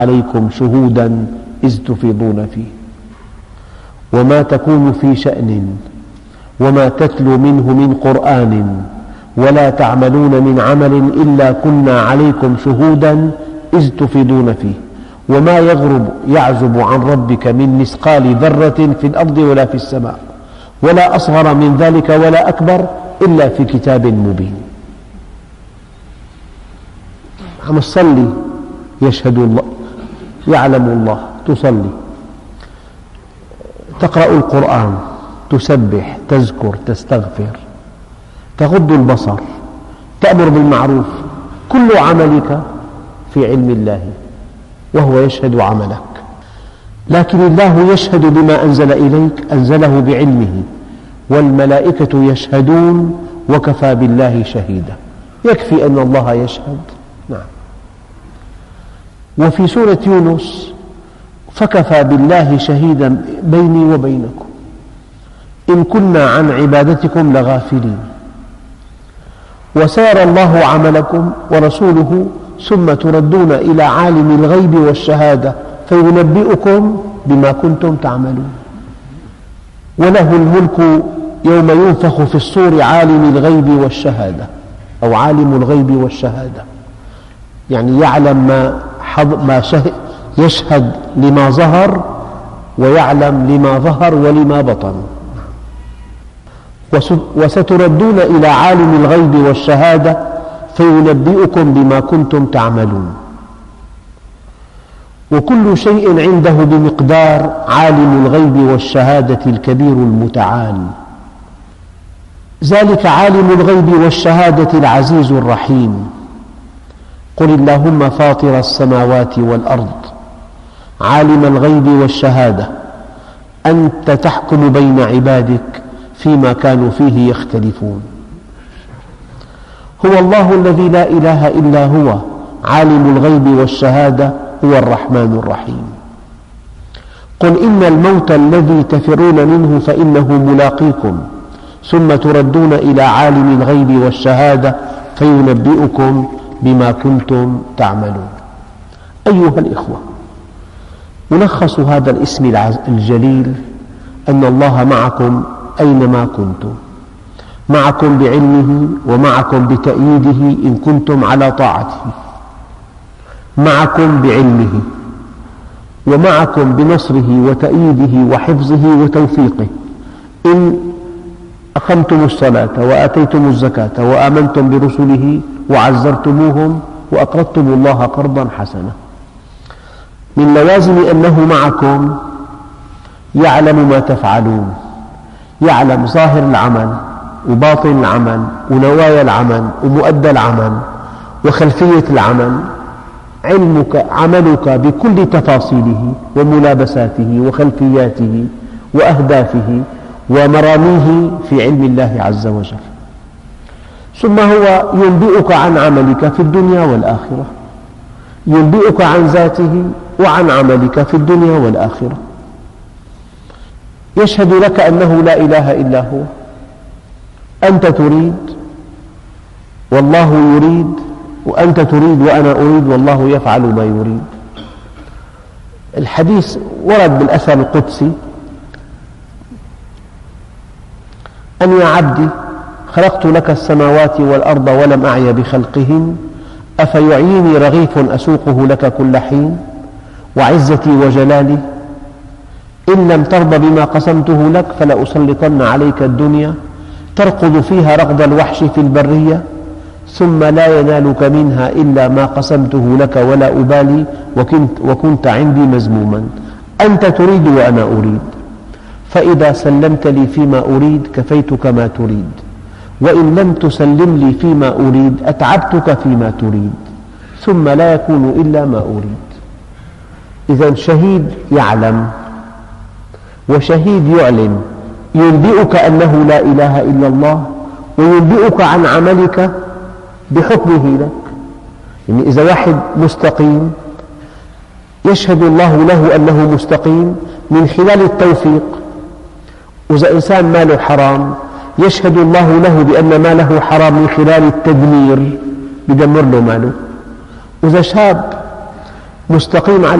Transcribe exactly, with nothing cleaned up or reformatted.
عليكم شهودا إذ تفيضون فيه وما تكون في شأن وما تتلو منه من قرآن ولا تعملون من عمل إلا كنا عليكم شهودا إذ تفيضون فيه وما يغرب يعزب عن ربك من مثقال ذرة في الأرض ولا في السماء ولا أصغر من ذلك ولا أكبر إلا في كتاب مبين. عم تصلي يشهد الله، يعلم الله، تصلي، تقرأ القرآن، تسبح، تذكر، تستغفر، تغض البصر، تأمر بالمعروف، كل عملك في علم الله وهو يشهد عملك. لكن الله يشهد بما أنزل إليك، أنزله بعلمه، والملائكة يشهدون وكفى بالله شهيدا. يكفي أن الله يشهد. نعم. وفي سورة يونس فكفى بالله شهيدا بيني وبينكم إن كنا عن عبادتكم لغافلين وسيرى الله عملكم ورسوله ثم تردون إلى عالم الغيب والشهادة فينبئكم بما كنتم تعملون وله الملك يوم ينفخ في الصور عالم الغيب والشهادة أو عالم الغيب والشهادة، يعني يعلم ما, ما يشهد لما ظهر ويعلم لما ظهر ولما بطن. وستردون إلى عالم الغيب والشهادة فينبئكم بما كنتم تعملون وكل شيء عنده بمقدار عالم الغيب والشهادة الكبير المتعال. ذلك عالم الغيب والشهادة العزيز الرحيم. قل اللهم فاطر السماوات والأرض عالم الغيب والشهادة أنت تحكم بين عبادك فيما كانوا فيه يختلفون. هو الله الذي لا إله إلا هو عالم الغيب والشهادة هو الرحمن الرحيم. قل إن الموت الذي تفرون منه فإنه ملاقيكم ثم تردون إلى عالم الغيب والشهادة فينبئكم بما كنتم تعملون. أيها الإخوة، ملخص هذا الاسم الجليل أن الله معكم أينما كنتم، معكم بعلمه ومعكم بتأييده إن كنتم على طاعته، معكم بعلمه ومعكم بنصره وتأييده وحفظه وتوفيقه إن أقمتم الصلاة وآتيتم الزكاة وآمنتم برسله وعزرتموهم وأقرضتم الله قرضا حسنا. من لوازم أنه معكم يعلم ما تفعلون، يعلم ظاهر العمل وباطن العمل ونوايا العمل ومؤدى العمل وخلفية العمل. علمك عملك بكل تفاصيله وملابساته وخلفياته وأهدافه ومراميه في علم الله عز وجل. ثم هو ينبئك عن عملك في الدنيا والآخرة، ينبئك عن ذاته وعن عملك في الدنيا والآخرة. يشهد لك أنه لا إله إلا هو، أنت تريد والله يريد، وأنت تريد وأنا أريد والله يفعل ما يريد. الحديث ورد بالأثر القدسي أن يا عبدي خلقت لك السماوات والأرض ولم أعي بخلقهن أفيعيني رغيف أسوقه لك كل حين وعزتي وجلالي إن لم ترض بما قسمته لك فلأسلطن عليك الدنيا ترقد فيها رقد الوحش في البرية ثم لا ينالك منها إلا ما قسمته لك ولا أبالي وكنت, وكنت عندي مذموما. أنت تريد وأنا أريد، فإذا سلمت لي فيما أريد كفيتك ما تريد، وإن لم تسلم لي فيما أريد أتعبتك فيما تريد، ثم لا يكون إلا ما أريد. إذن شهيد يعلم وشهيد يعلم، ينبئك أنه لا إله إلا الله وينبئك عن عملك بحكمه لك. يعني إذا واحد مستقيم يشهد الله له أنه مستقيم من خلال التوفيق، وإذا إنسان ماله حرام يشهد الله له بأن ماله حرام من خلال التدمير، يدمر له ماله. وإذا شاب مستقيم على